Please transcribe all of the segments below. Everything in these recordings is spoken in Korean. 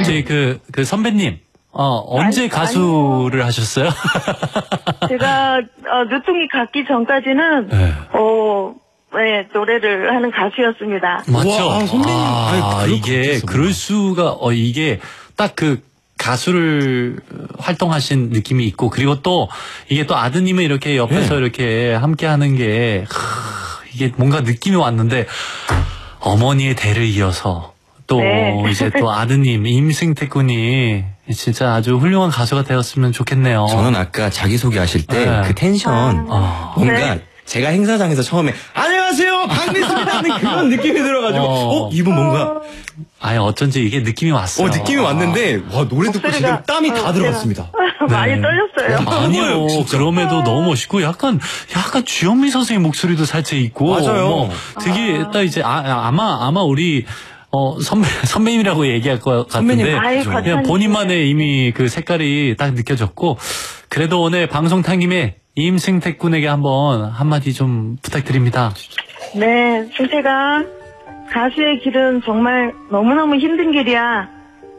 이제 그 선배님, 언제 가수를 하셨어요? 제가, 늦둥이 갖기 전까지는, 네. 네, 노래를 하는 가수였습니다. 맞죠? 와, 선배님. 이게, 그럴 수가, 이게 딱 그 가수를 활동하신 느낌이 있고, 그리고 또, 이게 또 아드님은 이렇게 옆에서 네. 이렇게 함께 하는 게, 이게 뭔가 느낌이 왔는데, 어머니의 대를 이어서, 또, 네. 이제 또 아드님, 임승택 군이 진짜 아주 훌륭한 가수가 되었으면 좋겠네요. 저는 아까 자기소개하실 때 네. 그 텐션, 뭔가 네. 제가 행사장에서 처음에 안녕하세요 박미수입니다 하는 그런 느낌이 들어가지고 이분 뭔가 아니, 어쩐지 이게 느낌이 왔어요. 느낌이 왔는데 와 노래 듣고 지금 땀이 다 들어갔습니다. 많이 떨렸어요. 아니요, 진짜. 그럼에도 너무 멋있고, 약간 주현미 선생님 목소리도 살짝 있고. 맞아요. 되게, 딱 이제, 아마 우리, 선배님이라고 얘기할 것 같은데. 선배님, 아이, 그냥 과찬이지. 본인만의 이미 그 색깔이 딱 느껴졌고. 그래도 오늘 방송탕김에 임승택 군에게 한마디 좀 부탁드립니다. 네, 승태가 가수의 길은 정말 너무너무 힘든 길이야.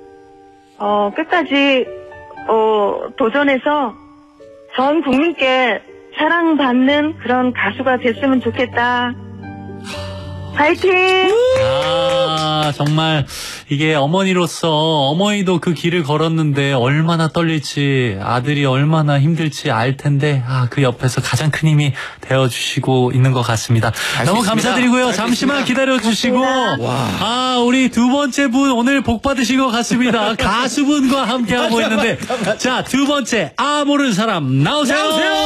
끝까지, 도전해서 전 국민께 사랑받는 그런 가수가 됐으면 좋겠다. 파이팅! 정말 이게 어머니도 그 길을 걸었는데 얼마나 떨릴지, 아들이 얼마나 힘들지 알 텐데, 그 옆에서 가장 큰 힘이 되어주시고 있는 것 같습니다. 너무 감사드리고요. 잠시만 기다려주시고, 우리 두 번째 분 오늘 복 받으신 것 같습니다. 가수분과 함께하고 있는데, 자, 두 번째, 모르는 사람, 나오세요!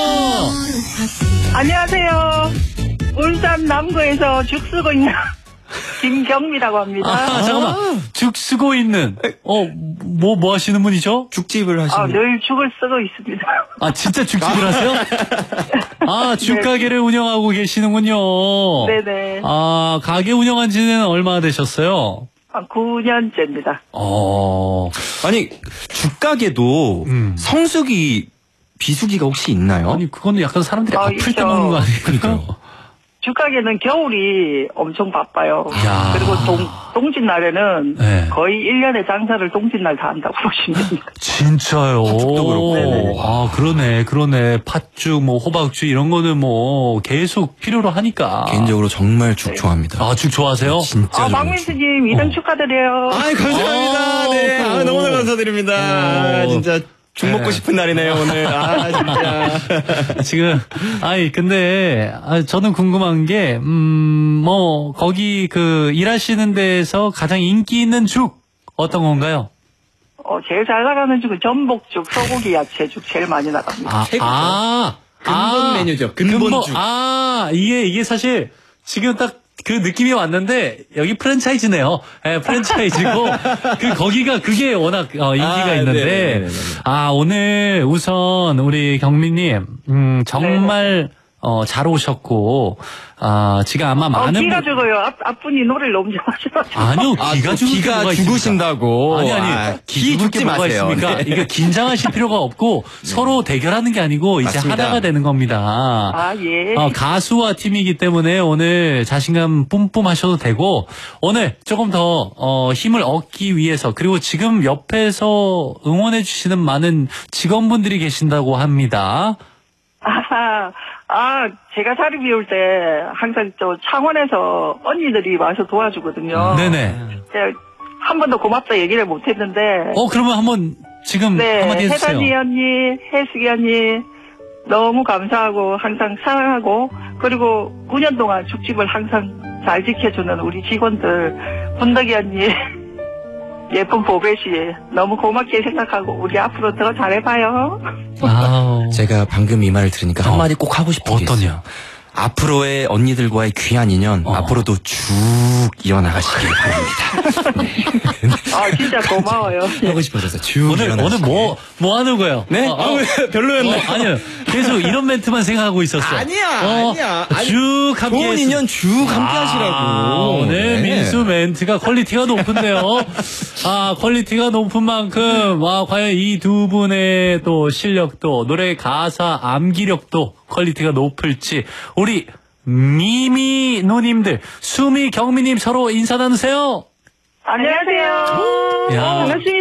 안녕하세요. 울산 남구에서 죽 쓰고 있는 김경미라고 합니다. 잠깐만. 죽 쓰고 있는, 뭐 하시는 분이죠? 죽집을 하시는 늘 죽을 쓰고 있습니다. 진짜 죽집을 하세요? 죽가게를 운영하고 계시는군요. 네네. 가게 운영한 지는 얼마나 되셨어요? 9년째입니다. 아니 죽가게도 성수기 비수기가 혹시 있나요? 아니, 그거는 약간 사람들이 아플 때 있죠. 먹는 거 아니에요? 그러니까요. 죽가게는 겨울이 엄청 바빠요. 야. 그리고 동짓날에는 네. 거의 1년의 장사를 동짓날 다 한다고 보시면 됩니다. 진짜요? 팥죽도 그렇고. 네네. 그러네. 팥죽, 호박죽 이런 거는 계속 필요로 하니까. 개인적으로 정말 죽 좋아합니다. 죽 좋아하세요? 진짜 좋아요. 박민수님 2등 축하드려요. 감사합니다. 네, 너무너무 감사드립니다. 진짜 죽 먹고 싶은 날이네요 오늘. 진짜. 지금, 근데, 저는 궁금한 게, 거기 일하시는 데에서 가장 인기 있는 죽, 어떤 건가요? 제일 잘 나가는 죽은 전복죽, 소고기 야채죽 제일 많이 나갑니다. 근본 메뉴죠. 근본죽. 이게 사실, 지금 딱, 그 느낌이 왔는데 여기 프랜차이즈네요. 프랜차이즈고 그게 워낙 인기가 있는데 네네네네. 오늘 우선 우리 경미님 정말 잘 오셨고 지금 아마 많은 기가 죽어요. 앞분이 노래를 너무 잘하셔가지고. 아니요, 기가 죽으신다고. 아니, 기 죽지 뭐가 마세요. 있습니까? 네. 이게 긴장하실 필요가 없고 서로 대결하는 게 아니고 이제 맞습니다. 하나가 되는 겁니다. 예. 가수와 팀이기 때문에 오늘 자신감 뿜뿜 하셔도 되고 오늘 조금 더 힘을 얻기 위해서 그리고 지금 옆에서 응원해 주시는 많은 직원분들이 계신다고 합니다. 제가 자리 비울 때 항상 창원에서 언니들이 와서 도와주거든요. 네네. 한 번도 고맙다 얘기를 못 했는데. 그러면 한번 지금 한마디 해주세요. 혜단이 언니, 혜숙이 언니 너무 감사하고 항상 사랑하고 그리고 9년 동안 죽집을 항상 잘 지켜주는 우리 직원들 분덕이 언니 예쁜 보배씨 너무 고맙게 생각하고 우리 앞으로 더 잘해봐요. 제가 방금 이 말을 들으니까 한마디 꼭 하고 싶은 게 있어요. 어떠냐? 앞으로의 언니들과의 귀한 인연 앞으로도 쭉 이어나가시길 바랍니다. 네. 진짜 고마워요. 하고 싶어서 쭉 오늘 뭐 하는 거예요? 네? 별로였네. 아니요. 계속 이런 멘트만 생각하고 있었어. 아니야. 쭉 함께 좋은 인연 쭉 함께 하시라고. 오늘 민수 멘트가 퀄리티가 높은데요. 퀄리티가 높은 만큼 과연 이 두 분의 또 실력도 노래 가사 암기력도 퀄리티가 높을지 우리 미미 누님들 수미 경미님 서로 인사 나누세요. 안녕하세요. 야. 반갑습니다.